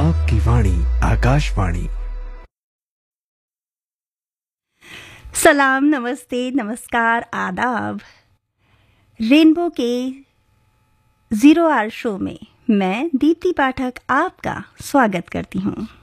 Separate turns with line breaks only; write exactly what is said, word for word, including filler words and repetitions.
आपकी वाणी आकाशवाणी।
सलाम, नमस्ते, नमस्कार, आदाब। रेनबो के जीरो आवर शो में मैं दीप्ति पाठक आपका स्वागत करती हूँ।